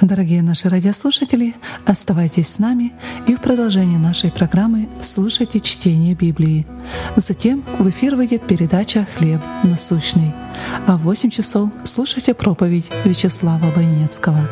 Дорогие наши радиослушатели, оставайтесь с нами и в продолжении нашей программы слушайте чтение Библии. Затем в эфир выйдет передача «Хлеб насущный», а в 8 часов слушайте проповедь Вячеслава Бойнецкого.